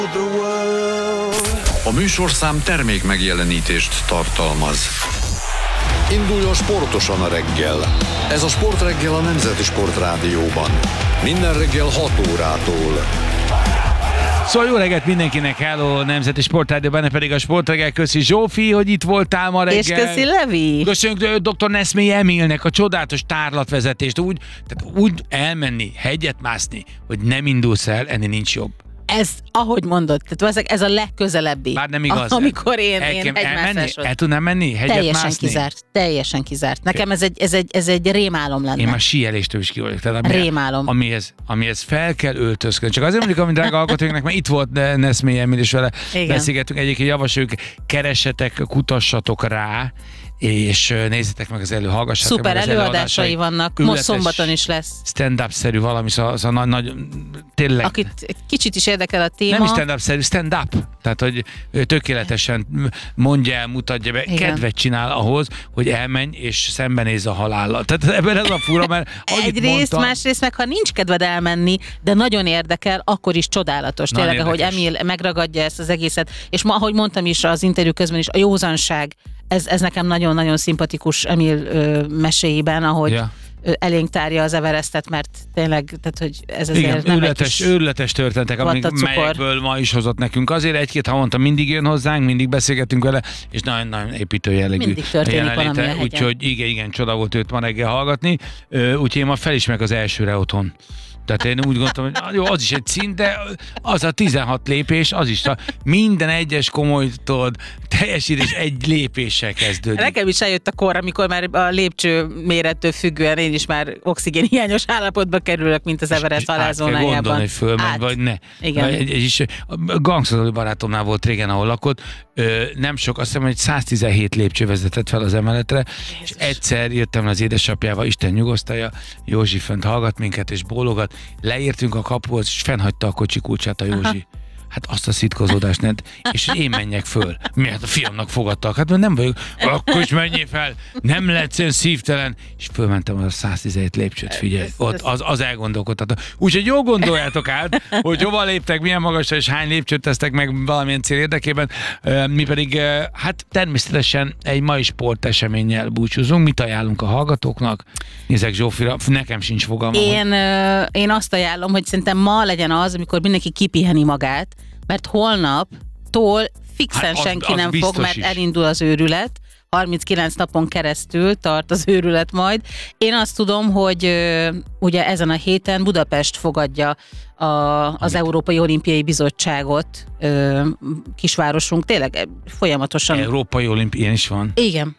A műsorszám termék megjelenítést tartalmaz. Induljon sportosan a reggel. Ez a Sportreggel a Nemzeti Sportrádióban. Minden reggel 6 órától. Szóval jó reggelt mindenkinek, hello, Nemzeti Sportrádió, benne pedig a Sportreggel. Köszi Zsófi, hogy itt voltál ma reggel. És köszi Levi. Köszönjük dr. Neszmélyi Emilnek a csodálatos tárlatvezetést. Úgy elmenni, hegyet mászni, hogy nem indulsz el, ennél nincs jobb. Ez, ahogy mondod, tehát ez a legközelebbi. Bár nem igaz. Amikor én egymásról. El tudnám menni? Hegyet teljesen mászni? Teljesen kizárt. Nekem ez egy rémálom lenne. Én már síeléstől is ki vagyok. Rémálom. Amihez fel kell öltözködni. Csak azért mondjuk, amit drága hallgatóinknak, mert itt volt Neszmélyi Emil, és vele beszélgettünk. Egyébként javasoljuk, keressetek, kutassatok rá, és nézzétek meg az hallgassátok. Szuper előadásai vannak, most szombaton is lesz. Stand-up-szerű valami, szóval nagy, tényleg. Akit egy kicsit is érdekel a téma. Nem is stand-up-szerű, stand-up. Tehát, hogy tökéletesen mondja el, mutatja be, kedvet csinál ahhoz, hogy elmenj és szembenézz a halállal. Tehát ebben ez a fura, mert egyrészt, másrészt meg, ha nincs kedved elmenni, de nagyon érdekel, akkor is csodálatos. Tényleg, ahogy Emil megragadja ezt az egészet. És ma, ahogy mondtam is az interjú közben is, a józanság, ez nekem nagyon-nagyon szimpatikus Emil meséiben, ahogy elénk tárja az Everestet, mert tényleg, tehát, hogy ez azért nem őrületes történetek, melyekből ma is hozott nekünk. Azért egy-két havonta mindig jön hozzánk, mindig beszélgetünk vele, és nagyon építő jellegű. Mindig történik valami a hegyen. Úgyhogy igen, csoda volt őt ma reggel hallgatni. Úgyhogy én ma felismerek az elsőre otthon. Tehát én úgy gondoltam, hogy jó, az is egy szint, de az a 16 lépés, az is minden egyes komolytól teljesítés egy lépéssel kezdődik. Nekem is eljött a kor, amikor már a lépcső mérettől függően én is már oxigénhiányos állapotba kerülök, mint az Everest halálzónájában. Át kell gondolni, hogy fölmegy, vagy ne. Igen. A Gangszadoli barátomnál volt régen, ahol lakott, nem sok, azt hiszem, hogy 117 lépcső vezetett fel az emeletre, és egyszer jöttem az édesapjával, Isten nyugosztalja, Józsi fönt hallgat minket és bólogat, leértünk a kapuhoz, és fennhagyta a kocsi kulcsát a Józsi. Aha. Hát azt a szitkozódást nem, és én menjek föl. Miért a fiamnak fogadtak? Hát nem vagyok, akkor is menjél fel, nem lehetsz olyan szívtelen. És fölmentem a 117 lépcsőt, figyelj, ott az elgondolkodtató. Úgyhogy jól gondoljátok át, hogy hova léptek, milyen magasra, és hány lépcsőt tesztek meg valamilyen cél érdekében. Mi pedig, hát természetesen egy mai sporteseménnyel búcsúzunk. Mit ajánlunk a hallgatóknak? Nézek Zsófira, nekem sincs fogalmam. Én azt ajánlom, hogy szerintem ma legyen az, amikor mindenki kipiheni magát, mert holnaptól fixen senki nem fog, mert elindul az őrület. 39 napon keresztül tart az őrület majd. Én azt tudom, hogy ugye ezen a héten Budapest fogadja az Európai Olimpiai Bizottságot, kisvárosunk, tényleg folyamatosan. Európai Olimpián is van?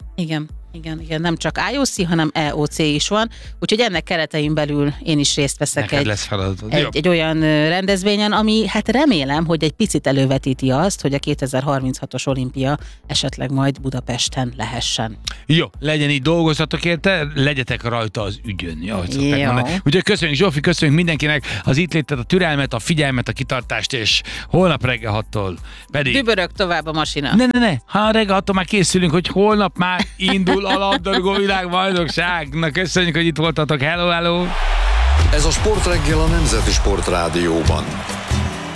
Igen, nem csak IOC, hanem EOC is van, úgyhogy ennek keretein belül én is részt veszek egy olyan rendezvényen, ami hát remélem, hogy egy picit elővetíti azt, hogy a 2036-os olimpia esetleg majd Budapesten lehessen. Jó, legyen így, dolgozzatok érte, legyetek rajta az ügyön, ahogy szokták mondani. Úgyhogy köszönjük Zsófi, köszönjük mindenkinek az itt létet, a türelmet, a figyelmet, a kitartást, és holnap reggel 6-tól pedig... Dübörög tovább a masina. Ne, ha reggel 6-tól már készülünk, hogy holnap már indul a labdarúgó világbajnokság. Na, köszönjük, hogy itt voltatok. Hello! Ez a Sportreggel a Nemzeti Sportrádióban.